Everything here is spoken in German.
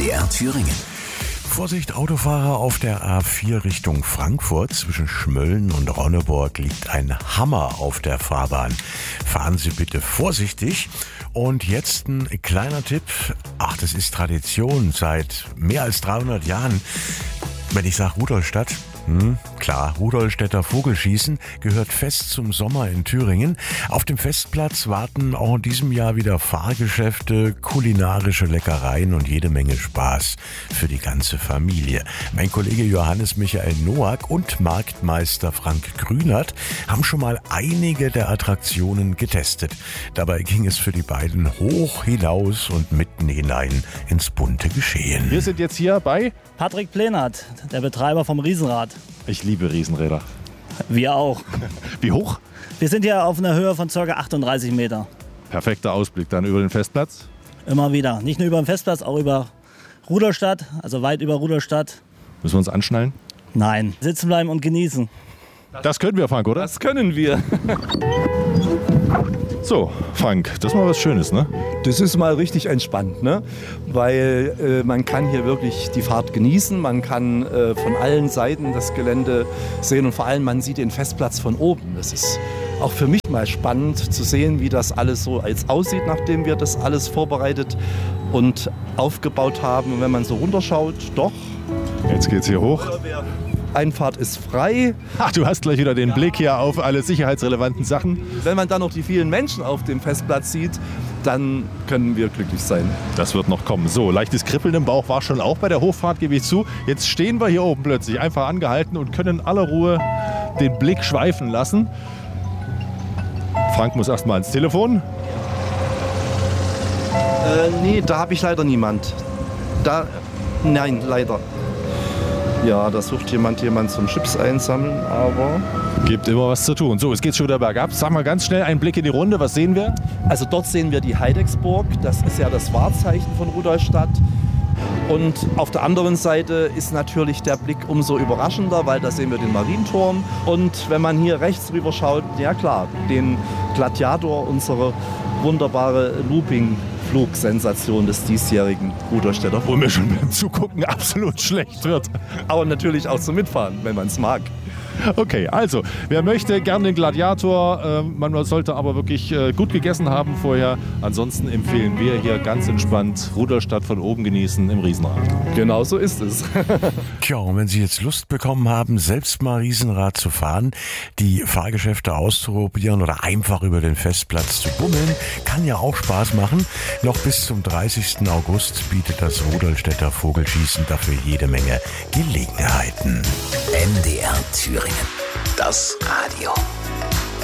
MDR Thüringen. Vorsicht, Autofahrer auf der A4 Richtung Frankfurt. Zwischen Schmölln und Ronneburg liegt ein Hammer auf der Fahrbahn. Fahren Sie bitte vorsichtig. Und jetzt ein kleiner Tipp. Ach, das ist Tradition seit mehr als 300 Jahren. Wenn ich sage Rudolstadt, klar, Rudolstädter Vogelschießen gehört fest zum Sommer in Thüringen. Auf dem Festplatz warten auch in diesem Jahr wieder Fahrgeschäfte, kulinarische Leckereien und jede Menge Spaß für die ganze Familie. Mein Kollege Johannes Michael Noack und Marktmeister Frank Grünert haben schon mal einige der Attraktionen getestet. Dabei ging es für die beiden hoch hinaus und mitten hinein ins bunte Geschehen. Wir sind jetzt hier bei Patrick Plenert, der Betreiber vom Riesenrad. Ich liebe Riesenräder. Wir auch. Wie hoch? Wir sind hier auf einer Höhe von ca. 38 Meter. Perfekter Ausblick dann über den Festplatz. Immer wieder. Nicht nur über den Festplatz, auch über Rudolstadt, also weit über Rudolstadt. Müssen wir uns anschnallen? Nein, sitzen bleiben und genießen. Das können wir, Frank, oder? Das können wir. So, Frank, das ist mal was Schönes, ne? Das ist mal richtig entspannt, ne? Weil man kann hier wirklich die Fahrt genießen, man kann von allen Seiten das Gelände sehen und vor allem man sieht den Festplatz von oben. Das ist auch für mich mal spannend zu sehen, wie das alles so jetzt aussieht, nachdem wir das alles vorbereitet und aufgebaut haben. Und wenn man so runterschaut, doch. Jetzt geht's hier hoch. Einfahrt ist frei. Ach, du hast gleich wieder den Blick hier auf alle sicherheitsrelevanten Sachen. Wenn man dann noch die vielen Menschen auf dem Festplatz sieht, dann können wir glücklich sein. Das wird noch kommen. So, leichtes Kribbeln im Bauch war schon auch bei der Hochfahrt, gebe ich zu. Jetzt stehen wir hier oben plötzlich einfach angehalten und können in aller Ruhe den Blick schweifen lassen. Frank muss erst mal ins Telefon. Nee, da habe ich leider niemand. Nein, leider. Ja, da sucht jemand zum Chips einsammeln, aber... Gibt immer was zu tun. So, es geht schon wieder bergab. Sag mal ganz schnell einen Blick in die Runde. Was sehen wir? Also dort sehen wir die Heidecksburg. Das ist ja das Wahrzeichen von Rudolstadt. Und auf der anderen Seite ist natürlich der Blick umso überraschender, weil da sehen wir den Marienturm. Und wenn man hier rechts rüber schaut, ja klar, den Gladiator, unsere wunderbare Looping-Flugsensation des diesjährigen Rudolstädter. Wo mir schon beim Zugucken absolut schlecht wird. Aber natürlich auch zum Mitfahren, wenn man es mag. Okay, also, wer möchte, gern den Gladiator. Man sollte aber wirklich gut gegessen haben vorher. Ansonsten empfehlen wir hier ganz entspannt Rudolstadt von oben genießen im Riesenrad. Genau so ist es. Tja, und wenn Sie jetzt Lust bekommen haben, selbst mal Riesenrad zu fahren, die Fahrgeschäfte auszuprobieren oder einfach über den Festplatz zu bummeln, kann ja auch Spaß machen. Noch bis zum 30. August bietet das Rudolstädter Vogelschießen dafür jede Menge Gelegenheiten. MDR Thüringen. Das Radio.